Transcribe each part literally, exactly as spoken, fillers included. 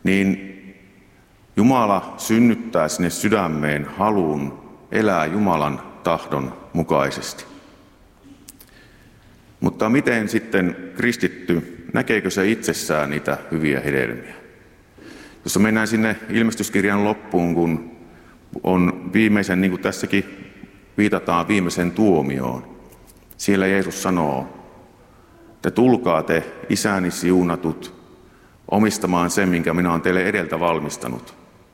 niin Jumala synnyttää sinne sydämeen halun elää Jumalan tahdon mukaisesti. Mutta miten sitten kristitty, näkeekö se itsessään niitä hyviä hedelmiä? Jos mennään sinne ilmestyskirjan loppuun, kun on viimeisen, niin kuin tässäkin viitataan viimeisen tuomioon. Siellä Jeesus sanoo, että tulkaa te isäni siunatut omistamaan sen, minkä minä olen teille edeltä valmistanut.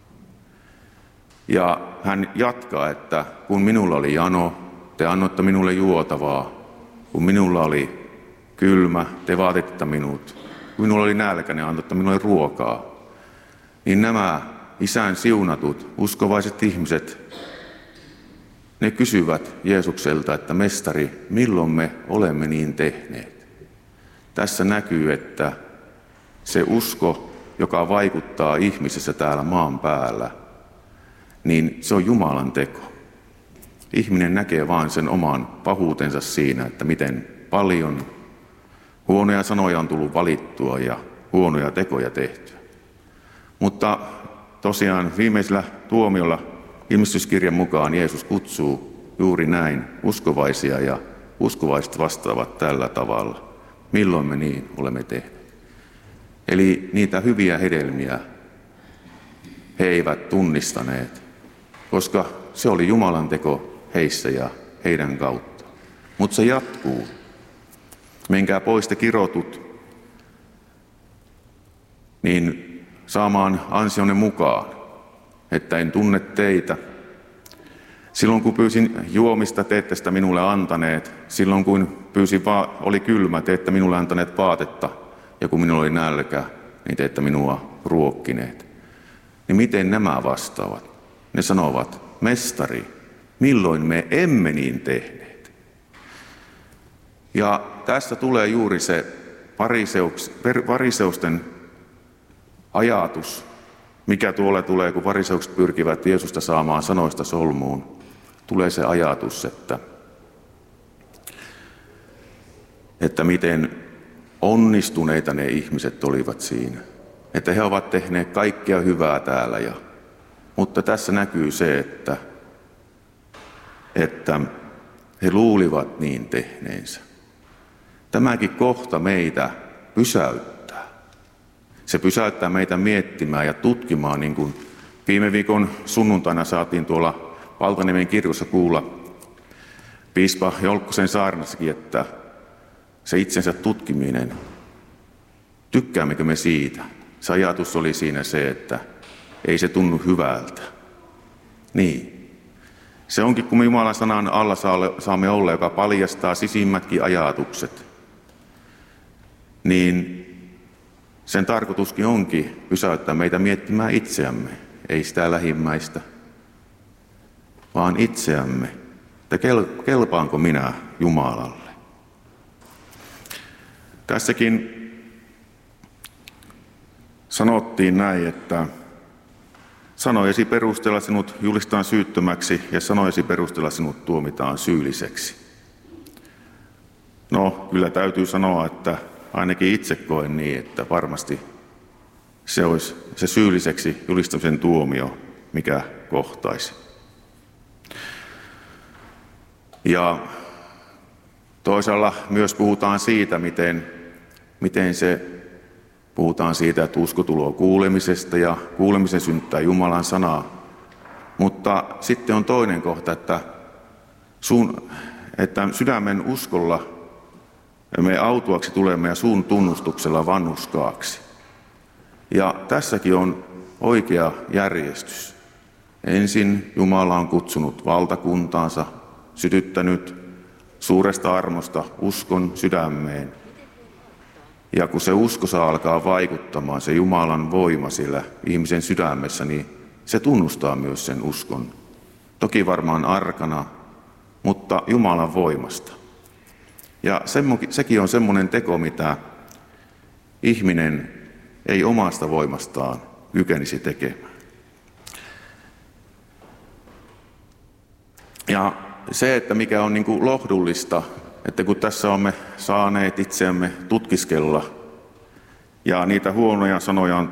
Ja hän jatkaa, että kun minulla oli jano, te annoitte minulle juotavaa. Kun minulla oli kylmä, te vaatitte minut. Kun minulla oli nälkä, ne antoitte minulle ruokaa. Niin nämä isän siunatut, uskovaiset ihmiset, ne kysyvät Jeesukselta, että mestari, milloin me olemme niin tehneet? Tässä näkyy, että se usko, joka vaikuttaa ihmisessä täällä maan päällä, niin se on Jumalan teko. Ihminen näkee vain sen oman pahuutensa siinä, että miten paljon huonoja sanoja on tullut valittua ja huonoja tekoja tehtyä. Mutta tosiaan viimeisellä tuomiolla ilmestyskirjan mukaan Jeesus kutsuu juuri näin uskovaisia ja uskovaiset vastaavat tällä tavalla. Milloin me niin olemme tehneet? Eli niitä hyviä hedelmiä he eivät tunnistaneet, koska se oli Jumalan teko heissä ja heidän kautta. Mutta se jatkuu. Menkää pois te kirotut, niin saamaan ansionne mukaan, että en tunne teitä. Silloin kun pyysin juomista, te ette sitä minulle antaneet. Silloin kun pyysin va- oli kylmä, te ette minulle antaneet vaatetta. Ja kun minulla oli nälkä, niin te ette minua ruokkineet. Niin miten nämä vastaavat? Ne sanovat, mestari, milloin me emme niin tehneet? Ja tässä tulee juuri se fariseuks, fariseusten ajatus, mikä tuolle tulee, kun fariseukset pyrkivät Jeesusta saamaan sanoista solmuun. Tulee se ajatus, että, että miten onnistuneita ne ihmiset olivat siinä. Että he ovat tehneet kaikkea hyvää täällä. Ja, mutta tässä näkyy se, että, että he luulivat niin tehneensä. Tämäkin kohta meitä pysäyttää. Se pysäyttää meitä miettimään ja tutkimaan, niin kuin viime viikon sunnuntaina saatiin tuolla Valtaniemen kirkossa kuulla piispa Jolkkosen saarnassakin, että se itsensä tutkiminen, tykkäämmekö me siitä? Se ajatus oli siinä se, että ei se tunnu hyvältä. Niin. Se onkin, kun me Jumalan sanan alla saamme olla, joka paljastaa sisimmätkin ajatukset, niin sen tarkoituskin onkin pysäyttää meitä miettimään itseämme, ei sitä lähimmäistä, vaan itseämme, että kelpaanko minä Jumalalle. Tässäkin sanottiin näin, että sanojesi perusteella sinut julistetaan syyttömäksi ja sanojesi perusteella sinut tuomitaan syylliseksi. No, kyllä täytyy sanoa, että ainakin itse koen niin, että varmasti se olisi se syylliseksi julistamisen tuomio, mikä kohtaisi. Ja toisaalla myös puhutaan siitä, miten, miten se puhutaan siitä, että usko tulee kuulemisesta ja kuulemisen synnyttää Jumalan sanaa. Mutta sitten on toinen kohta, että, sun, että sydämen uskolla me autuaksi tulemme ja suun tunnustuksella vanhuskaaksi. Ja tässäkin on oikea järjestys. Ensin Jumala on kutsunut valtakuntaansa, sytyttänyt suuresta armosta uskon sydämeen. Ja kun se usko saa alkaa vaikuttamaan, se Jumalan voima siellä ihmisen sydämessä, niin se tunnustaa myös sen uskon. Toki varmaan arkana, mutta Jumalan voimasta. Ja sekin on semmoinen teko, mitä ihminen ei omasta voimastaan kykenisi tekemään. Ja se, että mikä on niin kuin lohdullista, että kun tässä olemme saaneet itseämme tutkiskella ja niitä huonoja sanoja on